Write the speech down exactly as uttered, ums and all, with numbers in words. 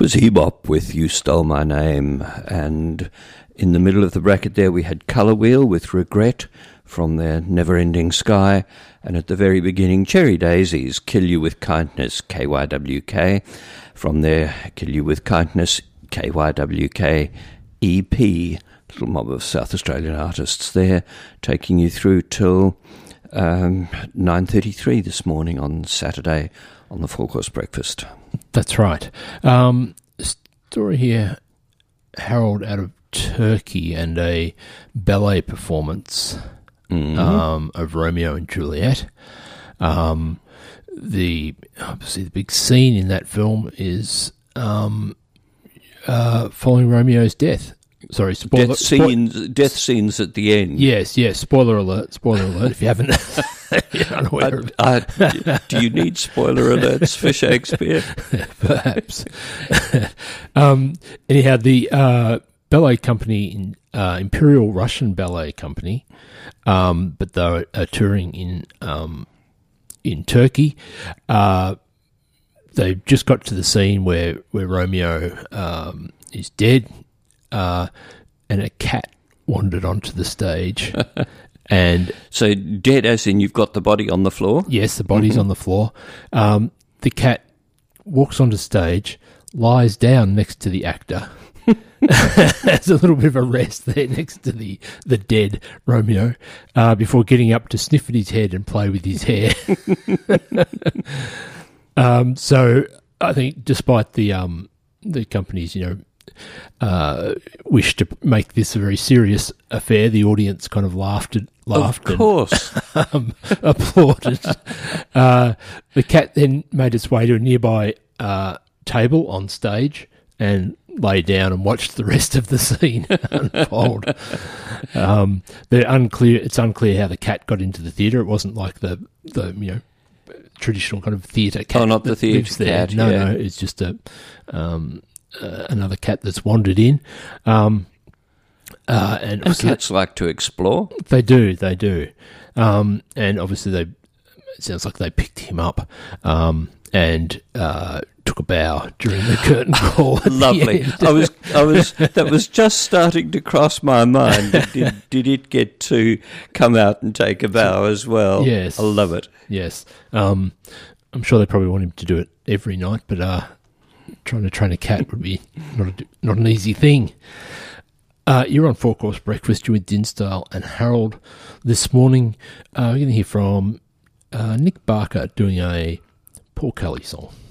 was E-Bop with You Stole My Name, and in the middle of the bracket there we had Colour Wheel with Regret from their Never Ending Sky, and at the very beginning Cherry Daisies, Kill You With Kindness, K Y W K, from their Kill You With Kindness, K Y W K E P, little mob of South Australian artists there, taking you through till um, nine thirty-three this morning on Saturday on the Four Course Breakfast. That's right. Um, story here, Harold, out of Turkey, and a ballet performance mm-hmm. um, of Romeo and Juliet. Um, the obviously the big scene in that film is um, uh, following Romeo's death. Sorry, spoiler. Death scenes, spo- death scenes at the end. Yes, yes. Spoiler alert. Spoiler alert. If you haven't, you're unaware of it. I, I, do you need spoiler alerts for Shakespeare? Perhaps. um, anyhow, the uh, ballet company, in, uh, Imperial Russian Ballet Company, um, but they are touring in um, in Turkey. Uh, they just got to the scene where where Romeo um, is dead. Uh, and a cat wandered onto the stage. And so dead as in you've got the body on the floor? Yes, the body's mm-hmm. on the floor. Um, the cat walks onto stage, lies down next to the actor. Has a little bit of a rest there next to the, the dead Romeo uh, before getting up to sniff at his head and play with his hair. um, so I think despite the um, the company's, you know, Uh, wish to make this a very serious affair, the audience kind of laughed at, laughed of course, and, um, applauded. Uh, the cat then made its way to a nearby uh, table on stage and lay down and watched the rest of the scene unfold. Um, they're unclear. It's unclear how the cat got into the theatre. It wasn't like the the you know traditional kind of theatre cat. Oh, not the theatre cat. No, yeah. no, it's just a. Um, Uh, another cat that's wandered in. Um, uh, and and cats like to explore. They do, they do. Um, and obviously they, it sounds like they picked him up um, and uh, took a bow during the curtain call. Lovely. I was, I was, that was just starting to cross my mind. Did, did it get to come out and take a bow as well? Yes. I love it. Yes. Um, I'm sure they probably want him to do it every night, but uh, trying to train a cat would be not a, not an easy thing. Uh, you're on Four Course Breakfast. You're with Dinsdale and Harold. This morning, uh, we're going to hear from uh, Nick Barker doing a Paul Kelly song.